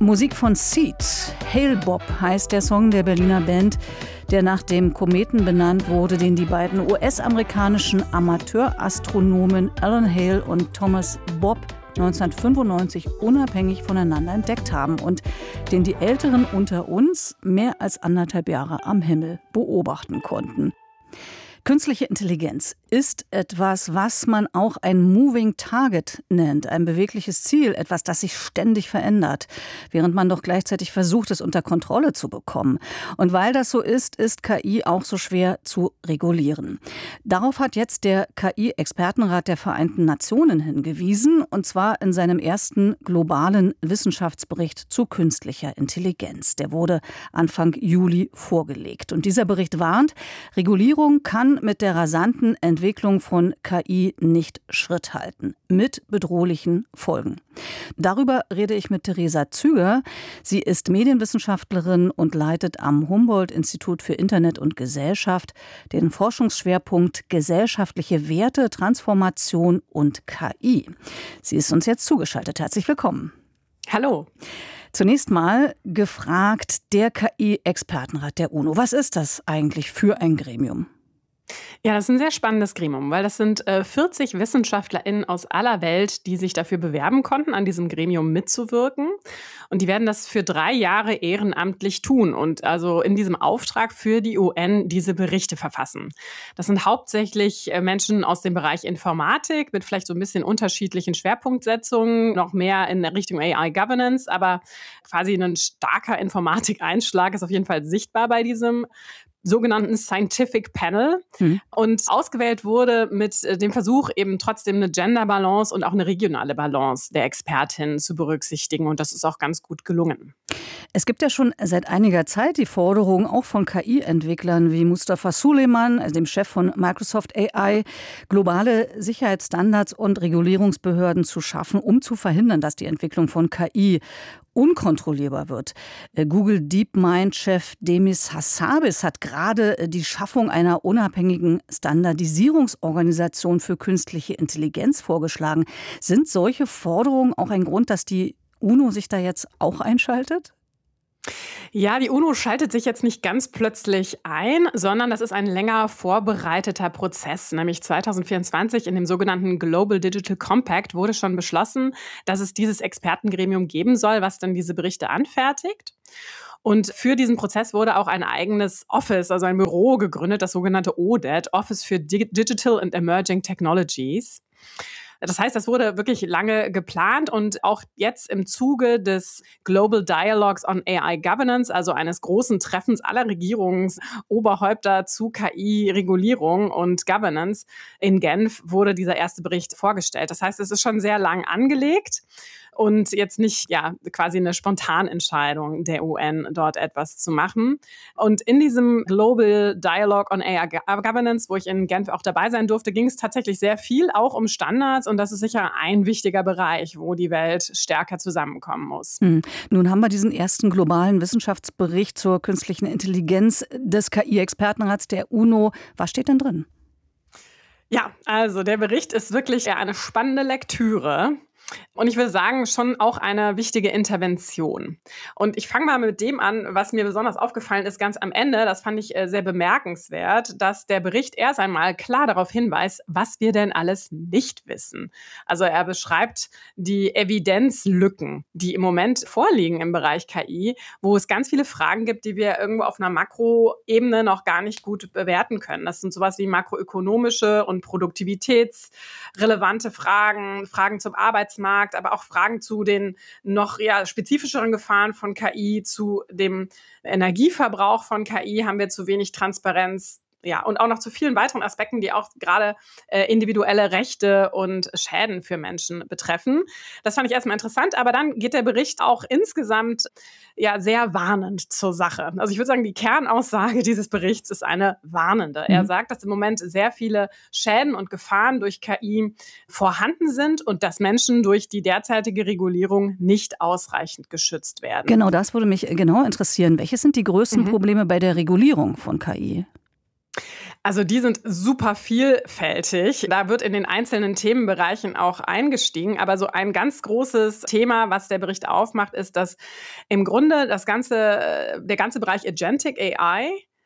Musik von Seed. Hail Bob heißt der Song der Berliner Band, der nach dem Kometen benannt wurde, den die beiden US-amerikanischen Amateurastronomen Alan Hale und Thomas Bob 1995 unabhängig voneinander entdeckt haben und den die Älteren unter uns mehr als 1,5 Jahre am Himmel beobachten konnten. Künstliche Intelligenz ist etwas, was man auch ein Moving Target nennt, ein bewegliches Ziel, etwas, das sich ständig verändert, während man doch gleichzeitig versucht, es unter Kontrolle zu bekommen. Und weil das so ist, ist KI auch so schwer zu regulieren. Darauf hat jetzt der KI-Expertenrat der Vereinten Nationen hingewiesen, und zwar in seinem ersten globalen Wissenschaftsbericht zu künstlicher Intelligenz. Der wurde Anfang Juli vorgelegt. Und dieser Bericht warnt, Regulierung kann mit der rasanten Entwicklung von KI nicht Schritt halten, mit bedrohlichen Folgen. Darüber rede ich mit Theresa Züger. Sie ist Medienwissenschaftlerin und leitet am Humboldt-Institut für Internet und Gesellschaft den Forschungsschwerpunkt Gesellschaftliche Werte, Transformation und KI. Sie ist uns jetzt zugeschaltet. Herzlich willkommen. Hallo. Zunächst mal gefragt, der KI-Expertenrat der UNO. Was ist das eigentlich für ein Gremium? Ja, das ist ein sehr spannendes Gremium, weil das sind 40 WissenschaftlerInnen aus aller Welt, die sich dafür bewerben konnten, an diesem Gremium mitzuwirken. Und die werden das für 3 Jahre ehrenamtlich tun und also in diesem Auftrag für die UN diese Berichte verfassen. Das sind hauptsächlich Menschen aus dem Bereich Informatik mit vielleicht so ein bisschen unterschiedlichen Schwerpunktsetzungen, noch mehr in Richtung AI-Governance, aber quasi ein starker Informatikeinschlag ist auf jeden Fall sichtbar bei diesem sogenannten Scientific Panel und ausgewählt wurde mit dem Versuch, eben trotzdem eine Gender-Balance und auch eine regionale Balance der Expertinnen zu berücksichtigen. Und das ist auch ganz gut gelungen. Es gibt ja schon seit einiger Zeit die Forderung, auch von KI-Entwicklern wie Mustafa Suleyman, also dem Chef von Microsoft AI, globale Sicherheitsstandards und Regulierungsbehörden zu schaffen, um zu verhindern, dass die Entwicklung von KI unkontrollierbar wird. Google DeepMind-Chef Demis Hassabis hat gerade die Schaffung einer unabhängigen Standardisierungsorganisation für künstliche Intelligenz vorgeschlagen. Sind solche Forderungen auch ein Grund, dass die UNO sich da jetzt auch einschaltet? Ja, die UNO schaltet sich jetzt nicht ganz plötzlich ein, sondern das ist ein länger vorbereiteter Prozess. Nämlich 2024 in dem sogenannten Global Digital Compact wurde schon beschlossen, dass es dieses Expertengremium geben soll, was dann diese Berichte anfertigt. Und für diesen Prozess wurde auch ein eigenes Office, also ein Büro gegründet, das sogenannte ODET, Office for Digital and Emerging Technologies. Das heißt, das wurde wirklich lange geplant und auch jetzt im Zuge des Global Dialogues on AI Governance, also eines großen Treffens aller Regierungsoberhäupter zu KI-Regulierung und Governance in Genf, wurde dieser erste Bericht vorgestellt. Das heißt, es ist schon sehr lang angelegt und jetzt nicht quasi eine Spontanentscheidung der UN, dort etwas zu machen. Und in diesem Global Dialogue on AI Governance, wo ich in Genf auch dabei sein durfte, ging es tatsächlich sehr viel auch um Standards. Und das ist sicher ein wichtiger Bereich, wo die Welt stärker zusammenkommen muss. Nun haben wir diesen ersten globalen Wissenschaftsbericht zur künstlichen Intelligenz des KI-Expertenrats der UNO. Was steht denn drin? Ja, also der Bericht ist wirklich eine spannende Lektüre. Und ich würde sagen, schon auch eine wichtige Intervention. Und ich fange mal mit dem an, was mir besonders aufgefallen ist, ganz am Ende. Das fand ich sehr bemerkenswert, dass der Bericht erst einmal klar darauf hinweist, was wir denn alles nicht wissen. Also er beschreibt die Evidenzlücken, die im Moment vorliegen im Bereich KI, wo es ganz viele Fragen gibt, die wir irgendwo auf einer Makroebene noch gar nicht gut bewerten können. Das sind sowas wie makroökonomische und produktivitätsrelevante Fragen, Fragen zum Arbeitsmarkt, aber auch Fragen zu den noch spezifischeren Gefahren von KI, zu dem Energieverbrauch von KI haben wir zu wenig Transparenz. Ja, und auch noch zu vielen weiteren Aspekten, die auch gerade individuelle Rechte und Schäden für Menschen betreffen. Das fand ich erstmal interessant, aber dann geht der Bericht auch insgesamt sehr warnend zur Sache. Also ich würde sagen, die Kernaussage dieses Berichts ist eine warnende. Er sagt, dass im Moment sehr viele Schäden und Gefahren durch KI vorhanden sind und dass Menschen durch die derzeitige Regulierung nicht ausreichend geschützt werden. Genau, das würde mich genau interessieren. Welche sind die größten Probleme bei der Regulierung von KI? Also die sind super vielfältig. Da wird in den einzelnen Themenbereichen auch eingestiegen. Aber so ein ganz großes Thema, was der Bericht aufmacht, ist, dass im Grunde der ganze Bereich Agentic AI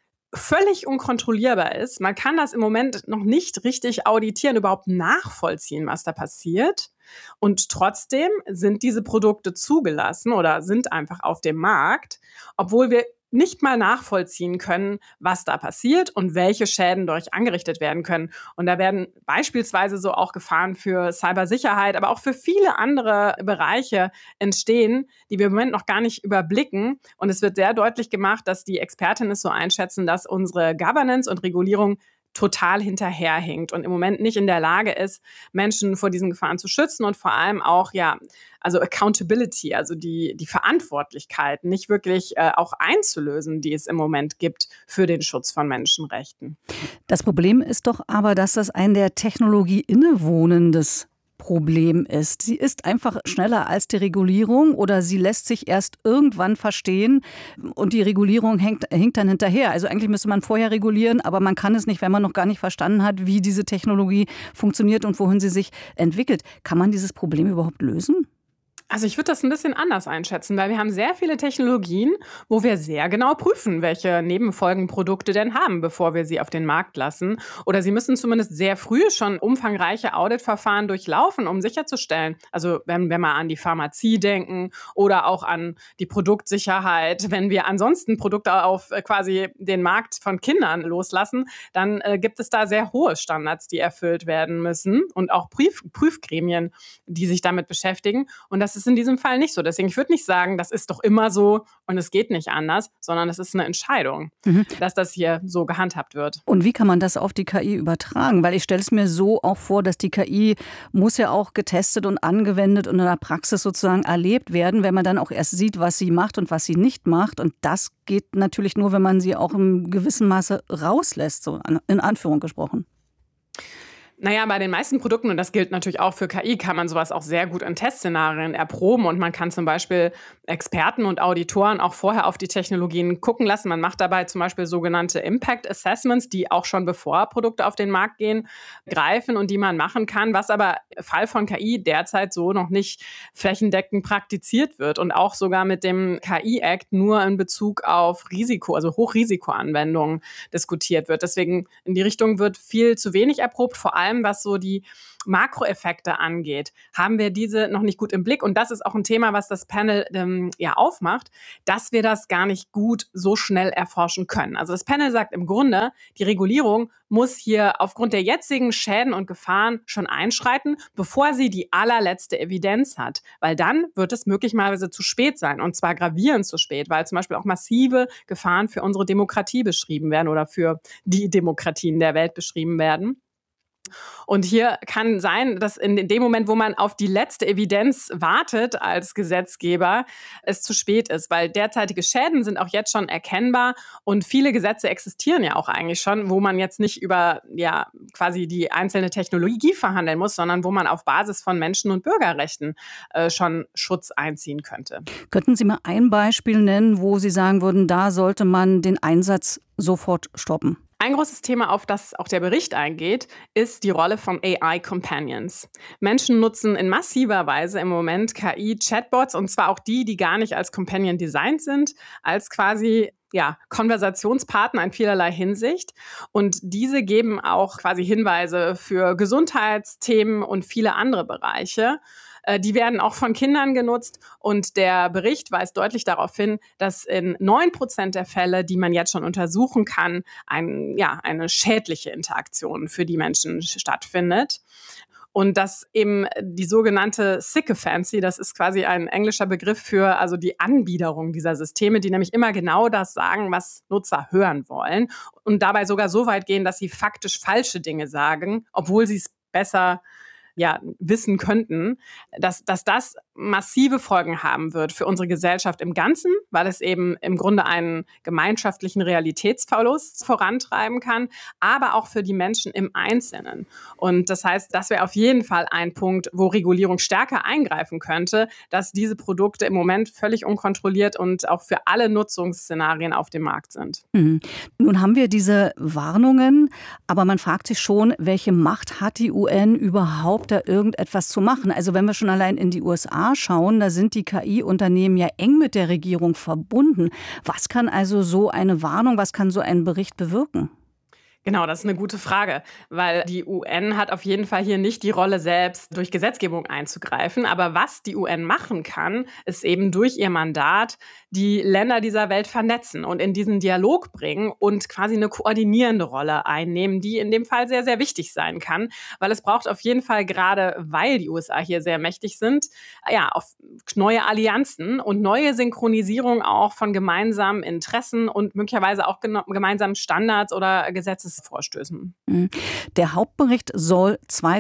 völlig unkontrollierbar ist. Man kann das im Moment noch nicht richtig auditieren, überhaupt nachvollziehen, was da passiert. Und trotzdem sind diese Produkte zugelassen oder sind einfach auf dem Markt, obwohl wir nicht mal nachvollziehen können, was da passiert und welche Schäden dadurch angerichtet werden können. Und da werden beispielsweise so auch Gefahren für Cybersicherheit, aber auch für viele andere Bereiche entstehen, die wir im Moment noch gar nicht überblicken. Und es wird sehr deutlich gemacht, dass die Expertinnen es so einschätzen, dass unsere Governance und Regulierung total hinterherhinkt und im Moment nicht in der Lage ist, Menschen vor diesen Gefahren zu schützen und vor allem auch, also Accountability, also die Verantwortlichkeit nicht wirklich auch einzulösen, die es im Moment gibt für den Schutz von Menschenrechten. Das Problem ist doch aber, dass das ein der Technologie innewohnendes Problem ist. Sie ist einfach schneller als die Regulierung oder sie lässt sich erst irgendwann verstehen und die Regulierung hinkt dann hinterher. Also eigentlich müsste man vorher regulieren, aber man kann es nicht, wenn man noch gar nicht verstanden hat, wie diese Technologie funktioniert und wohin sie sich entwickelt. Kann man dieses Problem überhaupt lösen? Also ich würde das ein bisschen anders einschätzen, weil wir haben sehr viele Technologien, wo wir sehr genau prüfen, welche Nebenfolgen Produkte denn haben, bevor wir sie auf den Markt lassen. Oder sie müssen zumindest sehr früh schon umfangreiche Auditverfahren durchlaufen, um sicherzustellen. Also wenn wir mal an die Pharmazie denken oder auch an die Produktsicherheit. Wenn wir ansonsten Produkte auf quasi den Markt von Kindern loslassen, dann gibt es da sehr hohe Standards, die erfüllt werden müssen und auch Prüfgremien, die sich damit beschäftigen. Und das ist in diesem Fall nicht so. Deswegen, ich würde nicht sagen, das ist doch immer so und es geht nicht anders, sondern es ist eine Entscheidung, dass das hier so gehandhabt wird. Und wie kann man das auf die KI übertragen? Weil ich stelle es mir so auch vor, dass die KI muss ja auch getestet und angewendet und in der Praxis sozusagen erlebt werden, wenn man dann auch erst sieht, was sie macht und was sie nicht macht. Und das geht natürlich nur, wenn man sie auch im gewissen Maße rauslässt, so in Anführung gesprochen. Naja, bei den meisten Produkten, und das gilt natürlich auch für KI, kann man sowas auch sehr gut in Testszenarien erproben und man kann zum Beispiel Experten und Auditoren auch vorher auf die Technologien gucken lassen. Man macht dabei zum Beispiel sogenannte Impact Assessments, die auch schon bevor Produkte auf den Markt gehen, greifen und die man machen kann, was aber im Fall von KI derzeit so noch nicht flächendeckend praktiziert wird und auch sogar mit dem KI-Act nur in Bezug auf Risiko, also Hochrisikoanwendungen diskutiert wird. Deswegen in die Richtung wird viel zu wenig erprobt, vor allem was so die Makroeffekte angeht, haben wir diese noch nicht gut im Blick. Und das ist auch ein Thema, was das Panel aufmacht, dass wir das gar nicht gut so schnell erforschen können. Also das Panel sagt im Grunde, die Regulierung muss hier aufgrund der jetzigen Schäden und Gefahren schon einschreiten, bevor sie die allerletzte Evidenz hat. Weil dann wird es möglicherweise zu spät sein. Und zwar gravierend zu spät, weil zum Beispiel auch massive Gefahren für unsere Demokratie beschrieben werden oder für die Demokratien der Welt beschrieben werden. Und hier kann sein, dass in dem Moment, wo man auf die letzte Evidenz wartet als Gesetzgeber, es zu spät ist, weil derzeitige Schäden sind auch jetzt schon erkennbar und viele Gesetze existieren ja auch eigentlich schon, wo man jetzt nicht über quasi die einzelne Technologie verhandeln muss, sondern wo man auf Basis von Menschen- und Bürgerrechten schon Schutz einziehen könnte. Könnten Sie mal ein Beispiel nennen, wo Sie sagen würden, da sollte man den Einsatz sofort stoppen? Ein großes Thema, auf das auch der Bericht eingeht, ist die Rolle von AI-Companions. Menschen nutzen in massiver Weise im Moment KI-Chatbots und zwar auch die gar nicht als Companion designt sind, als quasi Konversationspartner in vielerlei Hinsicht. Und diese geben auch quasi Hinweise für Gesundheitsthemen und viele andere Bereiche. Die werden auch von Kindern genutzt und der Bericht weist deutlich darauf hin, dass in 9% der Fälle, die man jetzt schon untersuchen kann, eine schädliche Interaktion für die Menschen stattfindet. Und dass eben die sogenannte Sycophancy, das ist quasi ein englischer Begriff für also die Anbiederung dieser Systeme, die nämlich immer genau das sagen, was Nutzer hören wollen und dabei sogar so weit gehen, dass sie faktisch falsche Dinge sagen, obwohl sie es besser wissen könnten, dass das massive Folgen haben wird für unsere Gesellschaft im Ganzen, weil es eben im Grunde einen gemeinschaftlichen Realitätsverlust vorantreiben kann, aber auch für die Menschen im Einzelnen. Und das heißt, das wäre auf jeden Fall ein Punkt, wo Regulierung stärker eingreifen könnte, dass diese Produkte im Moment völlig unkontrolliert und auch für alle Nutzungsszenarien auf dem Markt sind. Nun haben wir diese Warnungen, aber man fragt sich schon, welche Macht hat die UN überhaupt, da irgendetwas zu machen? Also wenn wir schon allein in die USA schauen, da sind die KI-Unternehmen ja eng mit der Regierung verbunden. Was kann also so eine Warnung, was kann so ein Bericht bewirken? Genau, das ist eine gute Frage, weil die UN hat auf jeden Fall hier nicht die Rolle, selbst durch Gesetzgebung einzugreifen. Aber was die UN machen kann, ist eben durch ihr Mandat die Länder dieser Welt vernetzen und in diesen Dialog bringen und quasi eine koordinierende Rolle einnehmen, die in dem Fall sehr, sehr wichtig sein kann, weil es braucht auf jeden Fall, gerade weil die USA hier sehr mächtig sind, ja, auf neue Allianzen und neue Synchronisierung auch von gemeinsamen Interessen und möglicherweise auch gemeinsamen Standards oder Gesetzesvorstößen. Der Hauptbericht soll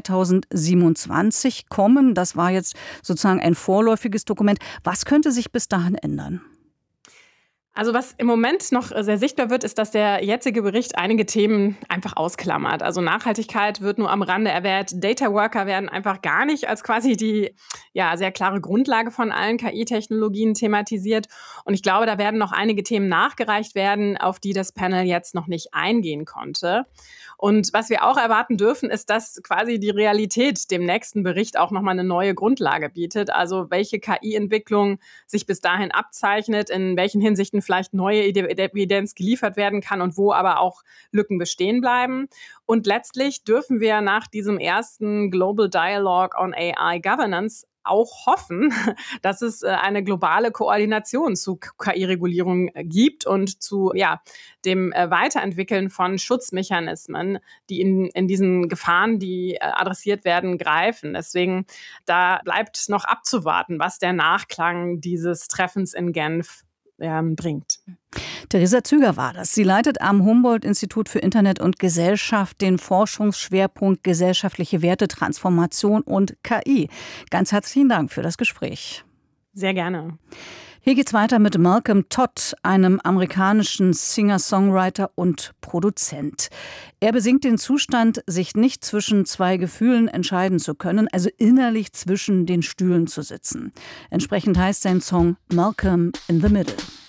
2027 kommen. Das war jetzt sozusagen ein vorläufiges Dokument. Was könnte sich bis dahin ändern? Also was im Moment noch sehr sichtbar wird, ist, dass der jetzige Bericht einige Themen einfach ausklammert. Also Nachhaltigkeit wird nur am Rande erwähnt. Data Worker werden einfach gar nicht als quasi die sehr klare Grundlage von allen KI-Technologien thematisiert. Und ich glaube, da werden noch einige Themen nachgereicht werden, auf die das Panel jetzt noch nicht eingehen konnte. Und was wir auch erwarten dürfen, ist, dass quasi die Realität dem nächsten Bericht auch nochmal eine neue Grundlage bietet. Also welche KI-Entwicklung sich bis dahin abzeichnet, in welchen Hinsichten vielleicht neue Evidenz geliefert werden kann und wo aber auch Lücken bestehen bleiben. Und letztlich dürfen wir nach diesem ersten Global Dialogue on AI Governance auch hoffen, dass es eine globale Koordination zu KI-Regulierung gibt und zu dem Weiterentwickeln von Schutzmechanismen, die in diesen Gefahren, die adressiert werden, greifen. Deswegen, da bleibt noch abzuwarten, was der Nachklang dieses Treffens in Genf bringt. Theresa Züger war das. Sie leitet am Humboldt-Institut für Internet und Gesellschaft den Forschungsschwerpunkt Gesellschaftliche Werte, Transformation und KI. Ganz herzlichen Dank für das Gespräch. Sehr gerne. Hier geht's weiter mit Malcolm Todd, einem amerikanischen Singer-Songwriter und Produzent. Er besingt den Zustand, sich nicht zwischen zwei Gefühlen entscheiden zu können, also innerlich zwischen den Stühlen zu sitzen. Entsprechend heißt sein Song Malcolm in the Middle.